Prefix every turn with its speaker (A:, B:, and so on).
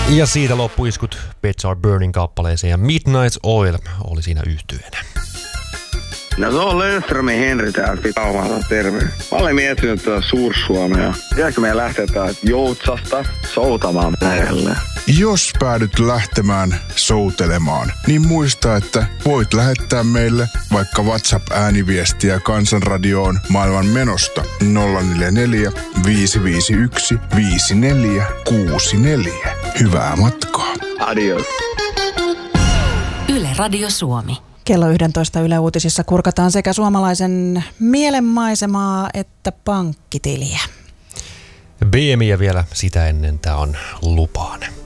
A: Ja siitä loppuiskut Pets Are Burning -kappaleeseen ja Midnight Oil oli siinä yhtyenä.
B: No se on Löfströmin Henri täältä Pitaumalta, terve. Mä olen miettinyt tätä Suur-Suomea. Tiedätkö meidän lähteä täältä Joutsasta soutamaan merelle?
C: Jos päädyt lähtemään soutelemaan, niin muista, että voit lähettää meille vaikka WhatsApp-ääniviestiä Kansanradioon maailman menosta 044 551 5464. Hyvää matkaa.
B: Adios.
D: Yle Radio Suomi.
E: Kello 11 Yle Uutisissa kurkataan sekä suomalaisen mielenmaisemaa että pankkitiliä.
A: BMI ja vielä sitä ennen tää on Lupaan.